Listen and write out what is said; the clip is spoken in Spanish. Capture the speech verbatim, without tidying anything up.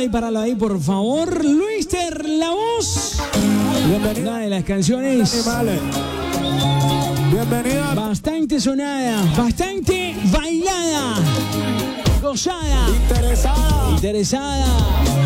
ahí, páralo ahí, por favor. Luister, la voz. Bienvenida. Una de las canciones Animales. Bienvenida. bastante sonada, bastante bailada, gozada, Interesada. interesada.